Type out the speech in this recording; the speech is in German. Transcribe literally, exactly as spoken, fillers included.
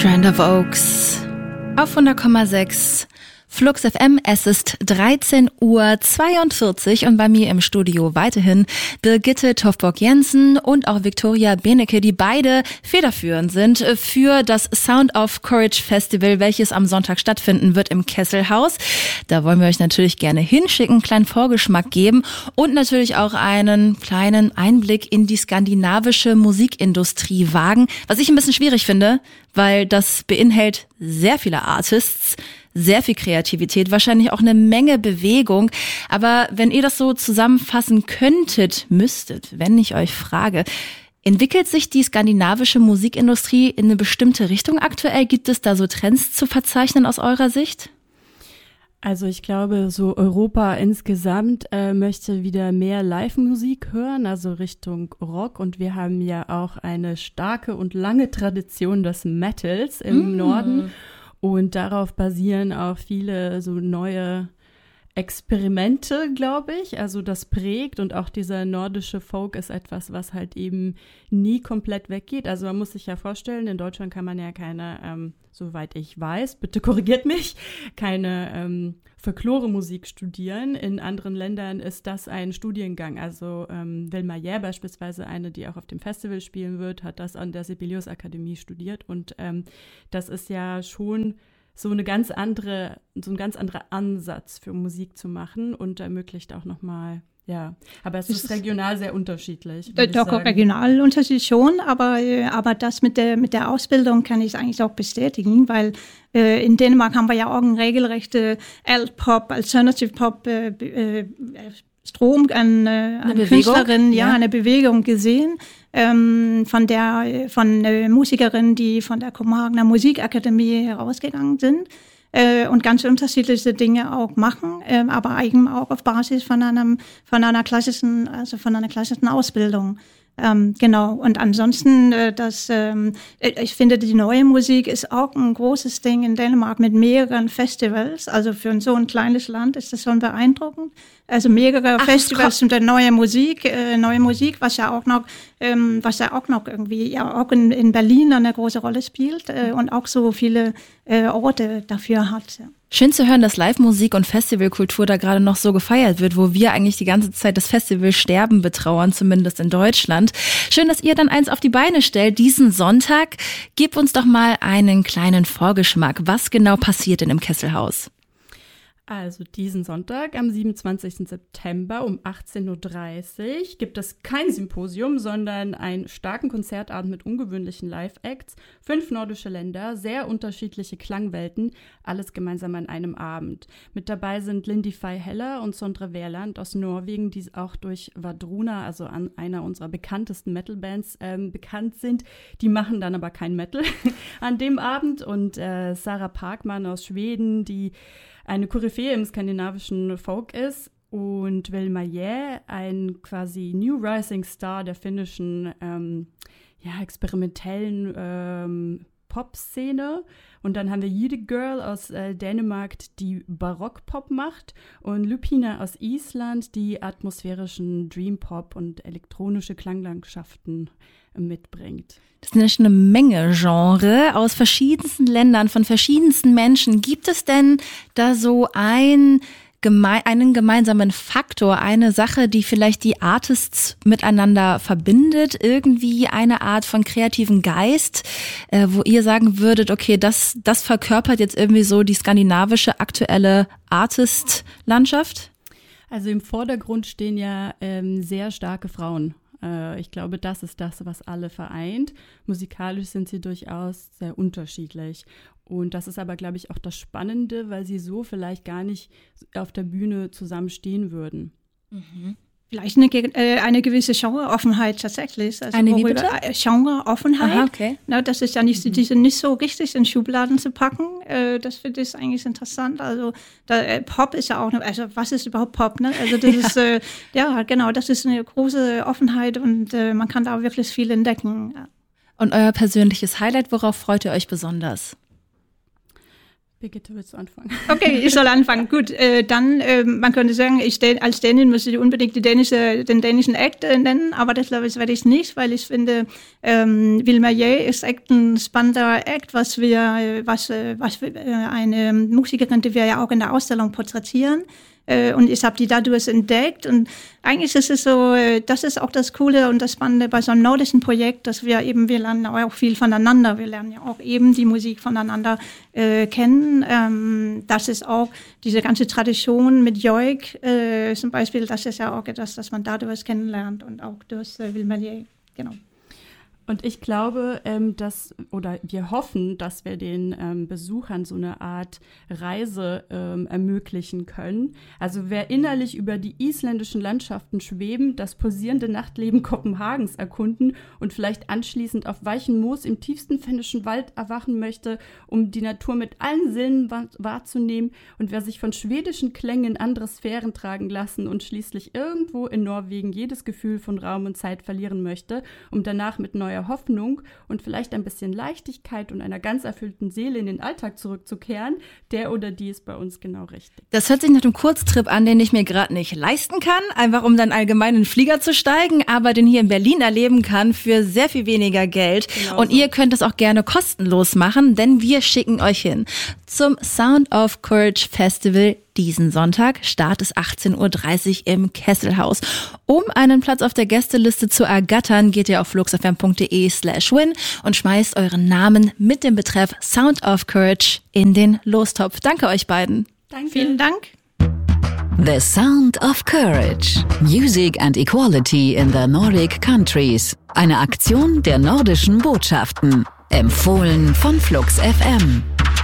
Strand of Oaks auf hundert Komma sechs Flux F M. Es ist dreizehn Uhr zweiundvierzig und bei mir im Studio weiterhin Birgitte Tofborg-Jensen und auch Viktoria Benecke, die beide federführend sind für das Sound of Courage Festival, welches am Sonntag stattfinden wird im Kesselhaus. Da wollen wir euch natürlich gerne hinschicken, einen kleinen Vorgeschmack geben und natürlich auch einen kleinen Einblick in die skandinavische Musikindustrie wagen, was ich ein bisschen schwierig finde, weil das beinhaltet sehr viele Artists, sehr viel Kreativität, wahrscheinlich auch eine Menge Bewegung. Aber wenn ihr das so zusammenfassen könntet, müsstet, wenn ich euch frage, entwickelt sich die skandinavische Musikindustrie in eine bestimmte Richtung aktuell? Gibt es da so Trends zu verzeichnen aus eurer Sicht? Also ich glaube, so Europa insgesamt äh, möchte wieder mehr Live-Musik hören, also Richtung Rock. Und wir haben ja auch eine starke und lange Tradition des Metals im mm. Norden. Und darauf basieren auch viele so neue Experimente, glaube ich. Also das prägt und auch dieser nordische Folk ist etwas, was halt eben nie komplett weggeht. Also man muss sich ja vorstellen, in Deutschland kann man ja keine, ähm, soweit ich weiß, bitte korrigiert mich, keine ähm, Folklore-Musik studieren. In anderen Ländern ist das ein Studiengang. Also ähm, Will Mayer beispielsweise, eine, die auch auf dem Festival spielen wird, hat das an der Sibelius Akademie studiert. Und ähm, das ist ja schon so eine ganz andere, so ein ganz anderer Ansatz für Musik zu machen und ermöglicht auch nochmal, ja, aber es ist regional sehr unterschiedlich. Doch, regional unterschiedlich schon, aber, aber das mit der, mit der Ausbildung kann ich eigentlich auch bestätigen, weil äh, in Dänemark haben wir ja auch eine regelrechte Alt-Pop, Alternative Pop äh, äh, Strom an, äh, an Künstlerinnen, ja, ja, eine Bewegung gesehen. Ähm, von der von äh, Musikerinnen, die von der Kopenhagener Musikakademie herausgegangen sind äh, und ganz unterschiedliche Dinge auch machen, äh, aber eben auch auf Basis von einem von einer klassischen, also von einer klassischen Ausbildung. Ähm, genau. Und ansonsten, äh, das, ähm, ich finde, die neue Musik ist auch ein großes Ding in Dänemark mit mehreren Festivals. Also für so ein kleines Land ist das schon beeindruckend. Also mehrere Ach, Festivals mit der neuen Musik, äh, neue Musik, was ja auch noch, ähm, was ja auch noch irgendwie, ja auch in, in Berlin eine große Rolle spielt äh, und auch so viele äh, Orte dafür hat. Ja. Schön zu hören, dass Live-Musik und Festivalkultur da gerade noch so gefeiert wird, wo wir eigentlich die ganze Zeit das Festivalsterben betrauern, zumindest in Deutschland. Schön, dass ihr dann eins auf die Beine stellt diesen Sonntag. Gib uns doch mal einen kleinen Vorgeschmack. Was genau passiert denn im Kesselhaus? Also diesen Sonntag am siebenundzwanzigsten September um achtzehn Uhr dreißig gibt es kein Symposium, sondern einen starken Konzertabend mit ungewöhnlichen Live-Acts. Fünf nordische Länder, sehr unterschiedliche Klangwelten, alles gemeinsam an einem Abend. Mit dabei sind Lindy Fay Heller und Sondre Wehrland aus Norwegen, die auch durch Vadruna, also an einer unserer bekanntesten Metal-Bands, ähm, bekannt sind. Die machen dann aber kein Metal an dem Abend. Und äh, Sarah Parkman aus Schweden, die eine Koryphäe im skandinavischen Folk ist, und Will Mayer, ein quasi New Rising Star der finnischen ähm, ja, experimentellen ähm, Pop-Szene. Und dann haben wir Jyde Girl aus äh, Dänemark, die Barock-Pop macht, und Lupina aus Island, die atmosphärischen Dream-Pop und elektronische Klanglandschaften mitbringt. Das sind ja schon eine Menge Genre aus verschiedensten Ländern, von verschiedensten Menschen. Gibt es denn da so ein, geme- einen gemeinsamen Faktor, eine Sache, die vielleicht die Artists miteinander verbindet? Irgendwie eine Art von kreativen Geist, äh, wo ihr sagen würdet, okay, das, das verkörpert jetzt irgendwie so die skandinavische aktuelle Artist-Landschaft? Also im Vordergrund stehen ja ähm, sehr starke Frauen. Ich glaube, das ist das, was alle vereint. Musikalisch sind sie durchaus sehr unterschiedlich. Und das ist aber, glaube ich, auch das Spannende, weil sie so vielleicht gar nicht auf der Bühne zusammen stehen würden. Mhm. Vielleicht eine, äh, eine gewisse Genreoffenheit tatsächlich. Also eine wie bitte? Genreoffenheit. Aha, okay. Na, das ist ja nicht, mhm. die sind nicht so richtig in Schubladen zu packen. Äh, das finde ich eigentlich interessant. Also da, äh, Pop ist ja auch, also was ist überhaupt Pop? Ne? Also das ja. ist, äh, ja genau, das ist eine große Offenheit und äh, man kann da wirklich viel entdecken. Ja. Und euer persönliches Highlight, worauf freut ihr euch besonders? Birgitte, willst du anfangen? Okay, ich soll anfangen. Gut, äh, dann, äh, man könnte sagen, ich als Dänin müsste ich unbedingt die dänische, den dänischen Act äh, nennen, aber das glaube ich werde ich nicht, weil ich finde, ähm, Vilmarie ist echt ein spannender Act, was wir, was, was wir, äh, eine Musikerin, die wir ja auch in der Ausstellung porträtieren. Und ich habe die dadurch entdeckt und eigentlich ist es so, das ist auch das Coole und das Spannende bei so einem nordischen Projekt, dass wir eben, wir lernen auch viel voneinander, wir lernen ja auch eben die Musik voneinander äh, kennen. Ähm, das ist auch diese ganze Tradition mit Joik äh, zum Beispiel, das ist ja auch etwas, das man dadurch kennenlernt und auch durch äh, Vilmarie, genau. Und ich glaube, ähm, dass, oder wir hoffen, dass wir den ähm, Besuchern so eine Art Reise ähm, ermöglichen können. Also wer innerlich über die isländischen Landschaften schweben, das posierende Nachtleben Kopenhagens erkunden und vielleicht anschließend auf weichem Moos im tiefsten finnischen Wald erwachen möchte, um die Natur mit allen Sinnen wahr- wahrzunehmen und wer sich von schwedischen Klängen in andere Sphären tragen lassen und schließlich irgendwo in Norwegen jedes Gefühl von Raum und Zeit verlieren möchte, um danach mit neuer Hoffnung und vielleicht ein bisschen Leichtigkeit und einer ganz erfüllten Seele in den Alltag zurückzukehren, der oder die ist bei uns genau richtig. Das hört sich nach einem Kurztrip an, den ich mir gerade nicht leisten kann, einfach um dann allgemein in den Flieger zu steigen, aber den hier in Berlin erleben kann für sehr viel weniger Geld. Genau und so. Ihr könnt es auch gerne kostenlos machen, denn wir schicken euch hin zum Sound of Courage Festival diesen Sonntag. Start ist achtzehn Uhr dreißig im Kesselhaus. Um einen Platz auf der Gästeliste zu ergattern, geht ihr auf fluxfm.de slash win und schmeißt euren Namen mit dem Betreff Sound of Courage in den Lostopf. Danke euch beiden. Danke. Vielen Dank. The Sound of Courage. Music and Equality in the Nordic Countries. Eine Aktion der nordischen Botschaften. Empfohlen von Flux F M.